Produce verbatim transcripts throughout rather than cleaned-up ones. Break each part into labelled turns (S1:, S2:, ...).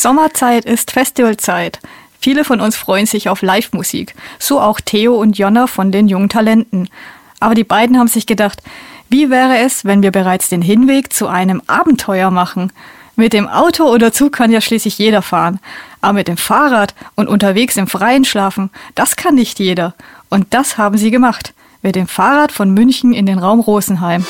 S1: Sommerzeit ist Festivalzeit. Viele von uns freuen sich auf Live-Musik. So auch Theo und Jonna von den Jungen Talenten. Aber die beiden haben sich gedacht, wie wäre es, wenn wir bereits den Hinweg zu einem Abenteuer machen? Mit dem Auto oder Zug kann ja schließlich jeder fahren. Aber mit dem Fahrrad und unterwegs im Freien schlafen, das kann nicht jeder. Und das haben sie gemacht. Mit dem Fahrrad von München in den Raum Rosenheim.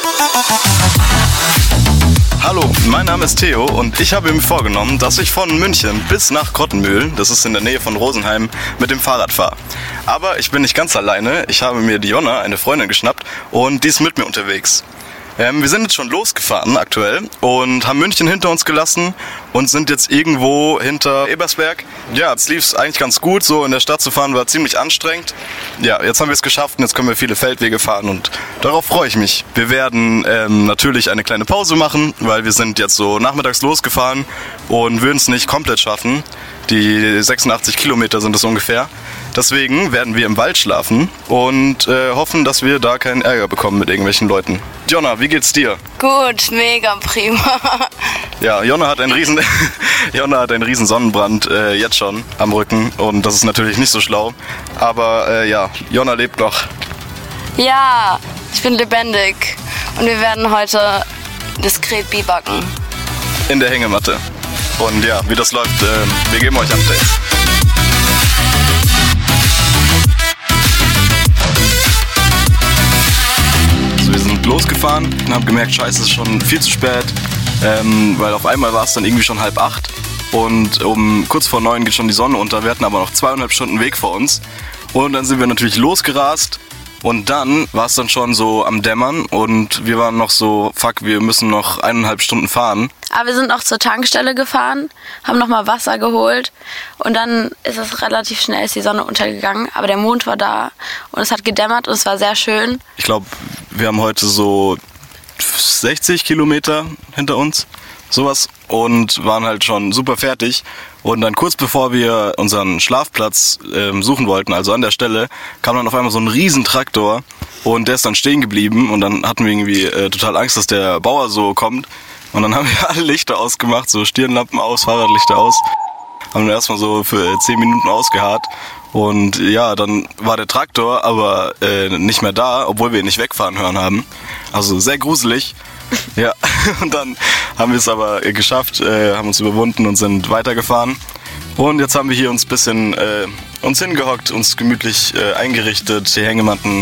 S2: Hallo, mein Name ist Theo und ich habe mir vorgenommen, dass ich von München bis nach Kottenmühl, das ist in der Nähe von Rosenheim, mit dem Fahrrad fahre. Aber ich bin nicht ganz alleine, ich habe mir die Jonna, eine Freundin, geschnappt und die ist mit mir unterwegs. Ähm, wir sind jetzt schon losgefahren aktuell und haben München hinter uns gelassen und sind jetzt irgendwo hinter Ebersberg. Ja, jetzt lief es eigentlich ganz gut, so in der Stadt zu fahren war ziemlich anstrengend. Ja, jetzt haben wir es geschafft und jetzt können wir viele Feldwege fahren und darauf freue ich mich. Wir werden ähm, natürlich eine kleine Pause machen, weil wir sind jetzt so nachmittags losgefahren und würden es nicht komplett schaffen. Die sechsundachtzig Kilometer sind es ungefähr. Deswegen werden wir im Wald schlafen und äh, hoffen, dass wir da keinen Ärger bekommen mit irgendwelchen Leuten. Jonna, wie geht's dir?
S3: Gut, mega prima.
S2: Ja, Jonna hat einen riesen, Jonna hat einen riesen Sonnenbrand äh, jetzt schon am Rücken und das ist natürlich nicht so schlau. Aber äh, ja, Jonna lebt noch.
S3: Ja, ich bin lebendig und wir werden heute diskret biwaken.
S2: In der Hängematte. Und ja, wie das läuft, äh, wir geben euch Updates. Wir sind losgefahren und haben gemerkt, scheiße, es ist schon viel zu spät, ähm, weil auf einmal war es dann irgendwie schon halb acht und um kurz vor neun geht schon die Sonne unter. Wir hatten aber noch zweieinhalb Stunden Weg vor uns und dann sind wir natürlich losgerast und dann war es dann schon so am Dämmern und wir waren noch so, fuck, wir müssen noch eineinhalb Stunden fahren.
S3: Aber wir sind noch zur Tankstelle gefahren, haben nochmal Wasser geholt und dann ist es relativ schnell, ist die Sonne untergegangen, aber der Mond war da und es hat gedämmert und es war sehr schön.
S2: Ich glaube, wir haben heute so sechzig Kilometer hinter uns, sowas, und waren halt schon super fertig. Und dann kurz bevor wir unseren Schlafplatz ähm, suchen wollten, also an der Stelle, kam dann auf einmal so ein riesen Traktor und der ist dann stehen geblieben und dann hatten wir irgendwie äh, total Angst, dass der Bauer so kommt. Und dann haben wir alle Lichter ausgemacht, so Stirnlampen aus, Fahrradlichter aus. Haben wir erstmal so für zehn Minuten ausgeharrt. Und ja, dann war der Traktor aber äh, nicht mehr da, obwohl wir ihn nicht wegfahren hören haben. Also sehr gruselig. Ja, und dann haben wir es aber geschafft, äh, haben uns überwunden und sind weitergefahren. Und jetzt haben wir hier uns ein bisschen äh, uns hingehockt, uns gemütlich äh, eingerichtet, die Hängematten